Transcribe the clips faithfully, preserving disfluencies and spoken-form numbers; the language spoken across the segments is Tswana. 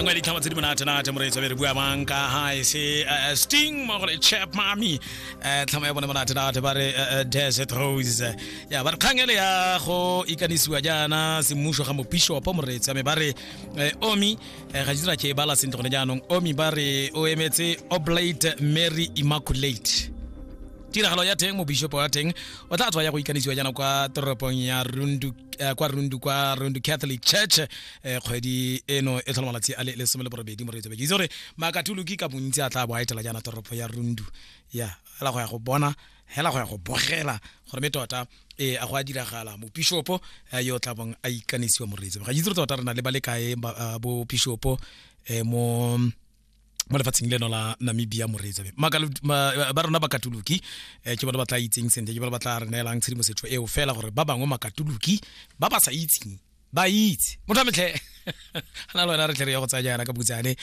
ngwe di tlhama tse di monate nate moreetso be re bua mang ka ha se Sting mo gore Chap Mami eh tlhama ya bone monate nate ba re Desert Rose ya ba re khangele ya go ikanisiwa jana se mmusho ga mo bishop moreetso me ba re Omi ga dira ke bala sentle gone jaanong Omi ba re o emetse Oblate Mary Immaculate tiragalo ya teng mo bishop wa teng o tla tswa ya go ikanisiwa jana kwa toropong ya Rundu kwa Rundu kwa Rundu Catholic Church kgwedi eno e tlhola malatsi a le le somele borobedi moreetso be itse gore makatuluki ka bontsi a tla bo a etela jana toropo ya Rundu ya la go ya go bona hela go ya go bogela gore me tota e a go a diragala mo bishop yo tla bong a ikanisiwa moreetso ga itse tota rena le ba le kae bo bishop mo mo lefatsheng leno la Namibia moreetso ba rona ba katuluki ke bona ba tla itseng sente ke bona ba tla re neelang tshedimosetso eo fela gore ba bangwe makatuluki ba ba sa itseng ba itse motho a metlhe hana lona re tle re ya go tsaya jana ka butsane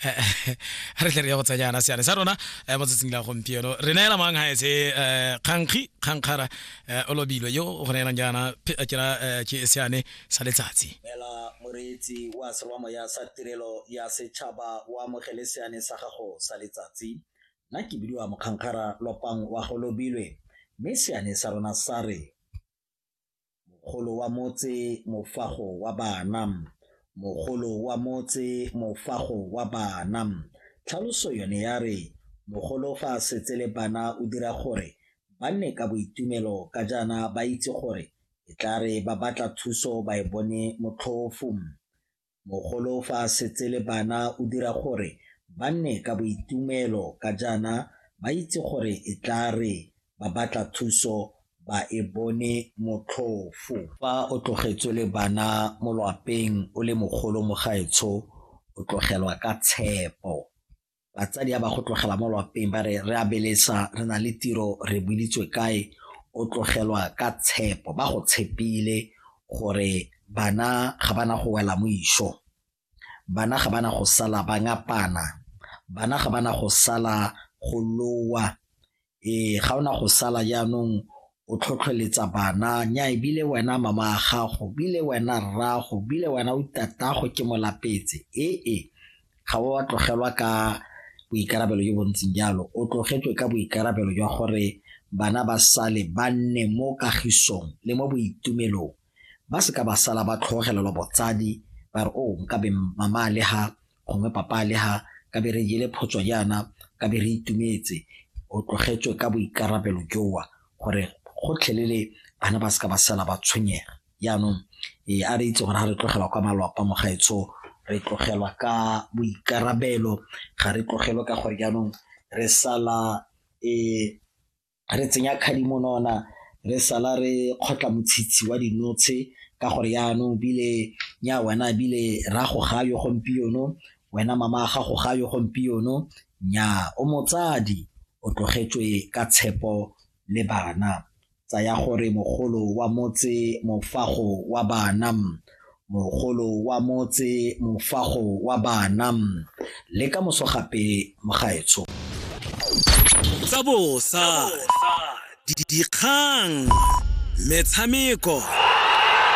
re tle re ya go tsaya jana seane sa rona mo tsetsing la gompieno re neela mang ha ese khankgi khankgara o lobilwe yo go neelang jana kera ke seane sa letsatsi ela moreetsi wa serwamo ya sa tirelo ya setšhaba wa mogele seane sa gago sa letsatsi nna ke bidiwa mokhankgara lopang wa go lobilwe mme seane sa rona sa re mogolo wa motse mofago wa bana mogolo wa motse mofago wa bana tlhaloso yone ya re mogolo fa setse le bana o dira gore ba nne ka boitumelo ka jana ba itse gore e tla re ba batla thuso ba e bone motlhofu mogolo fa setse le bana o dira gore ba nne ka boitumelo ka jana ba itse gore e tla re ba batla thuso ba e bone motlhofu fa o tlogetswe le bana mo lwapeng o le mogolo mo gaetsho o tlogelwa ka tshepo batsadi ba go tlogela mo lwapeng ba re re abelesa re na le tiro re builitswe kae o tlogelwa ka tshepo ba go tshepile gore bana ga bana go wela mo isho bana ga bana go sala ba ngapana bana ga bana go sala go lowa e ga ona go sala jaanong o tlhotlheletsa bana nya ebile wena mama gago bile wena rrago bile wena o tatago ke molapetse e e ga wa tlogelwa ka boikarabelo jo bontseng jalo o tlogetswe ka boikarabelo jwa gore bana ba sale ba nne mo kagisong le mo boitumelong ba se ka ba sala ba tlhogelelwa botsadi ba re o nka be mama le ha gongwe papa le ha ka be re jele photswa jana ka be re itumetse o tlogetswe ka boikarabelo jowa gore go tlhelele bana ba se ka ba sala ba tshwenyega jaanong e a re itse gore ga re tlogela kwa malwapa mo gaetsho re tlogelwa ka boikarabelo ga re tlogelwa ka gore jaanong re sala e re tsenya khadimonona re sala re khotla motshitshi wa dinotse ka gore jaanong bile nya wena bile ra go ga yo gompieno wena mama ga go ga yo gompieno nya o motsadi o tlogetswe ka tshepo le bana ya gore mogolo wa motse mofago wa bana mogolo wa motse mofago wa bana le ka moso gape mogaetsho tsa bosa dikgang metshameko